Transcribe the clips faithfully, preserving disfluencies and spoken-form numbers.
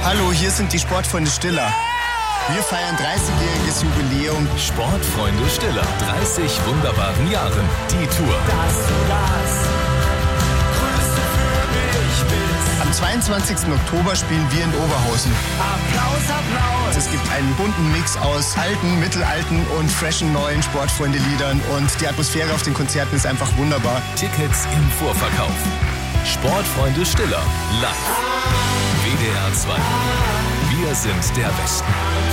Hallo, hier sind die Sportfreunde Stiller. Wir feiern dreißigjähriges Jubiläum. Sportfreunde Stiller, dreißig wunderbaren Jahren. Die Tour. Dass du das Größte für mich bist. Am zweiundzwanzigsten Oktober spielen wir in Oberhausen. Applaus, Applaus. Es gibt einen bunten Mix aus alten, mittelalten und freshen neuen Sportfreunde-Liedern. Und die Atmosphäre auf den Konzerten ist einfach wunderbar. Tickets im Vorverkauf. Sportfreunde Stiller, live. W D R zwei. Wir sind der Westen.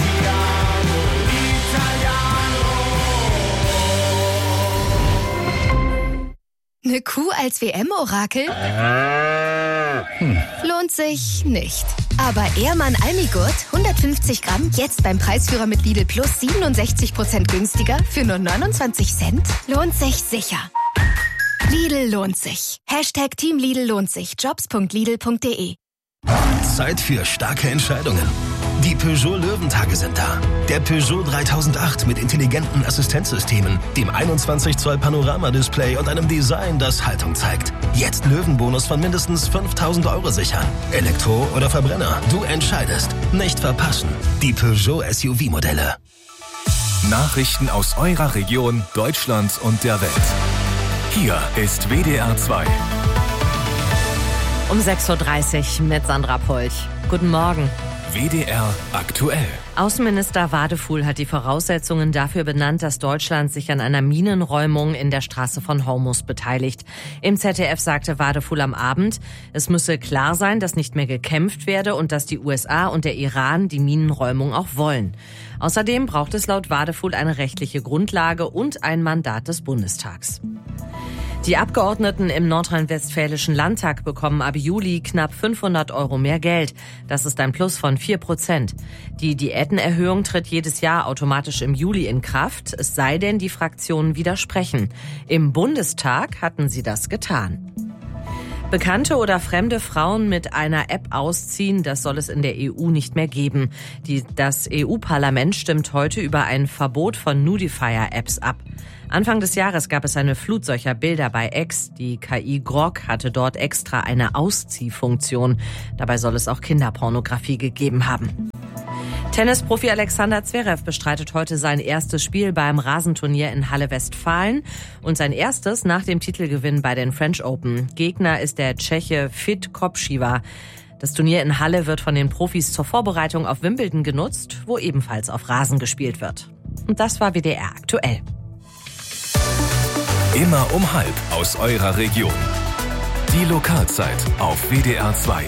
Eine Kuh als W M-Orakel? Hm. Lohnt sich nicht. Aber Ehrmann Almigurt, hundertfünfzig Gramm, jetzt beim Preisführer mit Lidl Plus siebenundsechzig Prozent günstiger für nur neunundzwanzig Cent? Lohnt sich sicher. Lidl lohnt sich. Hashtag Team Lidl lohnt sich. jobs punkt lidl punkt de. Zeit für starke Entscheidungen. Die Peugeot Löwentage sind da. Der Peugeot dreitausendacht mit intelligenten Assistenzsystemen, dem einundzwanzig Zoll Panoramadisplay und einem Design, das Haltung zeigt. Jetzt Löwenbonus von mindestens fünftausend Euro sichern. Elektro oder Verbrenner, du entscheidest. Nicht verpassen. Die Peugeot S U V-Modelle. Nachrichten aus eurer Region, Deutschland und der Welt. Hier ist W D R zwei. Um sechs Uhr dreißig mit Sandra Polch. Guten Morgen. W D R aktuell. Außenminister Wadefuhl hat die Voraussetzungen dafür benannt, dass Deutschland sich an einer Minenräumung in der Straße von Hormuz beteiligt. Im Z D F sagte Wadefuhl am Abend, es müsse klar sein, dass nicht mehr gekämpft werde und dass die U S A und der Iran die Minenräumung auch wollen. Außerdem braucht es laut Wadefuhl eine rechtliche Grundlage und ein Mandat des Bundestags. Die Abgeordneten im nordrhein-westfälischen Landtag bekommen ab Juli knapp fünfhundert Euro mehr Geld. Das ist ein Plus von vier Prozent. Die Diätenerhöhung tritt jedes Jahr automatisch im Juli in Kraft, es sei denn, die Fraktionen widersprechen. Im Bundestag hatten sie das getan. Bekannte oder fremde Frauen mit einer App ausziehen, das soll es in der E U nicht mehr geben. Die, das E U-Parlament stimmt heute über ein Verbot von Nudifier-Apps ab. Anfang des Jahres gab es eine Flut solcher Bilder bei X. Die K I Grok hatte dort extra eine Ausziehfunktion. Dabei soll es auch Kinderpornografie gegeben haben. Tennisprofi Alexander Zverev bestreitet heute sein erstes Spiel beim Rasenturnier in Halle-Westfalen und sein erstes nach dem Titelgewinn bei den French Open. Gegner ist der Tscheche Fit Kopšiva. Das Turnier in Halle wird von den Profis zur Vorbereitung auf Wimbledon genutzt, wo ebenfalls auf Rasen gespielt wird. Und das war W D R aktuell. Immer um halb aus eurer Region. Die Lokalzeit auf W D R zwei.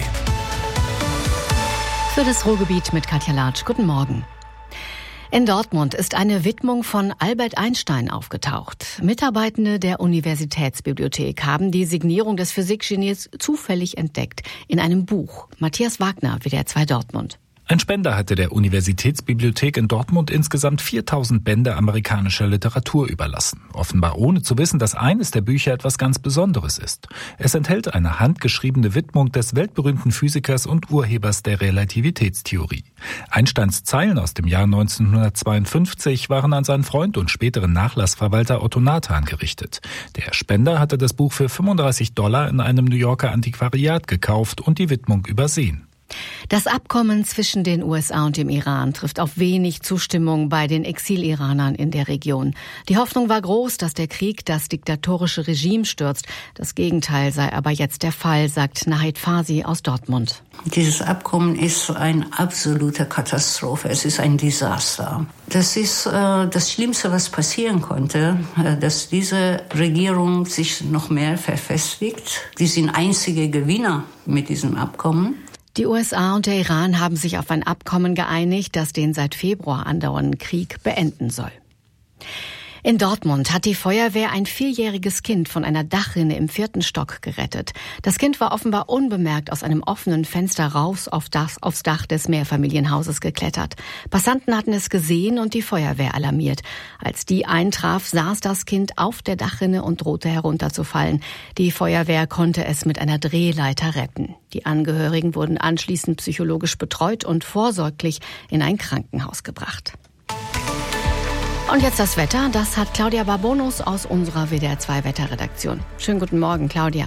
Für das Ruhrgebiet mit Katja Latsch. Guten Morgen. In Dortmund ist eine Widmung von Albert Einstein aufgetaucht. Mitarbeitende der Universitätsbibliothek haben die Signierung des Physikgenies zufällig entdeckt in einem Buch. Matthias Wagner, W D R zwei Dortmund. Ein Spender hatte der Universitätsbibliothek in Dortmund insgesamt viertausend Bände amerikanischer Literatur überlassen. Offenbar ohne zu wissen, dass eines der Bücher etwas ganz Besonderes ist. Es enthält eine handgeschriebene Widmung des weltberühmten Physikers und Urhebers der Relativitätstheorie. Einsteins Zeilen aus dem Jahr neunzehnhundertzweiundfünfzig waren an seinen Freund und späteren Nachlassverwalter Otto Nathan gerichtet. Der Spender hatte das Buch für fünfunddreißig Dollar in einem New Yorker Antiquariat gekauft und die Widmung übersehen. Das Abkommen zwischen den U S A und dem Iran trifft auf wenig Zustimmung bei den Exil-Iranern in der Region. Die Hoffnung war groß, dass der Krieg das diktatorische Regime stürzt. Das Gegenteil sei aber jetzt der Fall, sagt Nahid Fasi aus Dortmund. Dieses Abkommen ist eine absolute Katastrophe. Es ist ein Desaster. Das ist äh, das Schlimmste, was passieren konnte, äh, dass diese Regierung sich noch mehr verfestigt. Die sind einzige Gewinner mit diesem Abkommen. Die U S A und der Iran haben sich auf ein Abkommen geeinigt, das den seit Februar andauernden Krieg beenden soll. In Dortmund hat die Feuerwehr ein vierjähriges Kind von einer Dachrinne im vierten Stock gerettet. Das Kind war offenbar unbemerkt aus einem offenen Fenster raus auf das, aufs Dach des Mehrfamilienhauses geklettert. Passanten hatten es gesehen und die Feuerwehr alarmiert. Als die eintraf, saß das Kind auf der Dachrinne und drohte herunterzufallen. Die Feuerwehr konnte es mit einer Drehleiter retten. Die Angehörigen wurden anschließend psychologisch betreut und vorsorglich in ein Krankenhaus gebracht. Und jetzt das Wetter, das hat Claudia Barbonus aus unserer W D R zwei Wetterredaktion. Schönen guten Morgen, Claudia.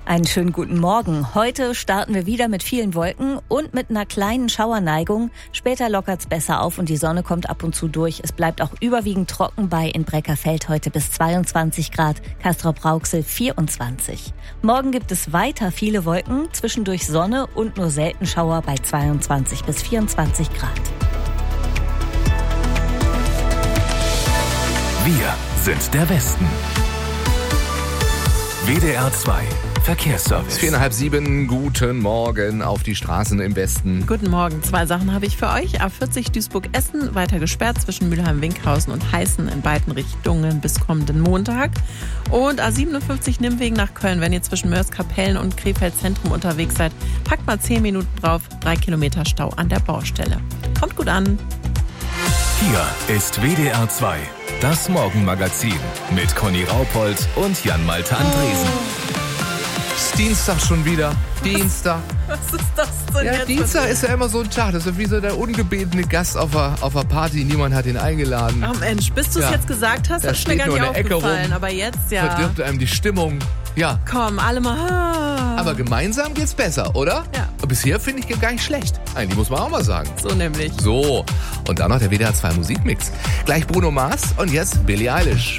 Einen schönen guten Morgen. Heute starten wir wieder mit vielen Wolken und mit einer kleinen Schauerneigung. Später lockert's besser auf und die Sonne kommt ab und zu durch. Es bleibt auch überwiegend trocken bei in Breckerfeld heute bis zweiundzwanzig Grad, Castrop-Rauxel vierundzwanzig. Morgen gibt es weiter viele Wolken, zwischendurch Sonne und nur selten Schauer bei zweiundzwanzig bis vierundzwanzig Grad. Wir sind der Westen. W D R zwei Verkehrsservice. Viereinhalb sieben, guten Morgen auf die Straßen im Westen. Guten Morgen, zwei Sachen habe ich für euch. A vierzig Duisburg-Essen weiter gesperrt zwischen Mülheim-Winkhausen und Heißen in beiden Richtungen bis kommenden Montag. Und A siebenundfünfzig Nimwegen nach Köln, wenn ihr zwischen Mörs-Kapellen und Krefeld-Zentrum unterwegs seid, packt mal zehn Minuten drauf, drei Kilometer Stau an der Baustelle. Kommt gut an. Hier ist W D R zwei, das Morgenmagazin mit Conny Raupold und Jan-Malte Andresen. Ist Dienstag schon wieder. Dienstag. Was ist das denn Ja, jetzt? Dienstag ist ja immer so ein Tag. Das ist wie so der ungebetene Gast auf einer, auf einer Party. Niemand hat ihn eingeladen. Ach Mensch, bis du es Ja. jetzt gesagt hast, Der ist mir steht gar nur nicht in der Ecke aufgefallen. rum. Aber jetzt ja. Verdirbt einem die Stimmung. Ja. Komm, alle mal. Ah. Aber gemeinsam geht's besser, oder? Ja. Bisher finde ich gar nicht schlecht. Eigentlich muss man auch mal sagen. So nämlich. So. Und dann noch der W D R zwei Musikmix. Gleich Bruno Mars und jetzt Billie Eilish.